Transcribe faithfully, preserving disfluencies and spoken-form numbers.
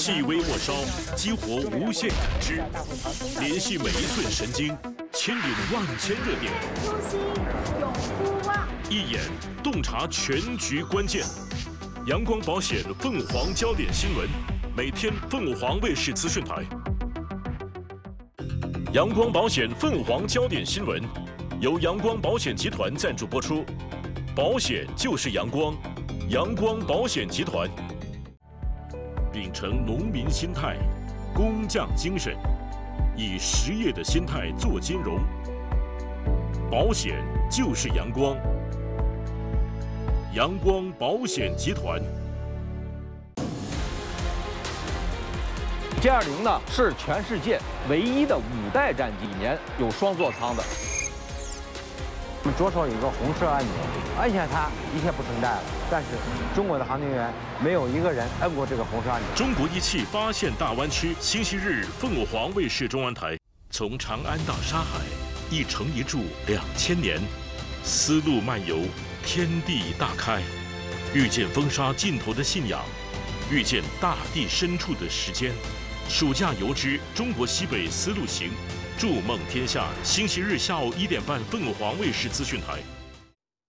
细微末梢，激活无限感知，联系每一寸神经，牵引万千热点。 初心永不忘。 一眼洞察全局关键。阳光保险凤凰焦点新闻，每天凤凰卫视资讯台。阳光保险凤凰焦点新闻，由阳光保险集团赞助播出。保险就是阳光，阳光保险集团。秉承农民心态、工匠精神，以实业的心态做金融。保险就是阳光，阳光保险集团。 G 二零呢是全世界唯一的五代战机，里面有双座舱的。 我们左手有一个红色按钮，按下它一切不存在了。但是中国的航天员没有一个人摁过这个红色按钮。 中国仪器发现大湾区，星期日凤凰卫视中文台，从长安到沙海，一城一柱两千年，丝路漫游，天地大开，遇见风沙尽头的信仰，遇见大地深处的时间。暑假游之中国西北丝路行，筑梦天下。星期日下午一点半，凤凰卫视资讯台。